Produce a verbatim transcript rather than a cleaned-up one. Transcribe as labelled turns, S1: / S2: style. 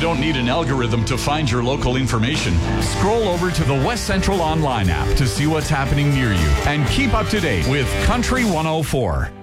S1: don't need an algorithm to find your local information. Scroll over to the West Central Online app to see what's happening near you and keep up to date with Country one oh four.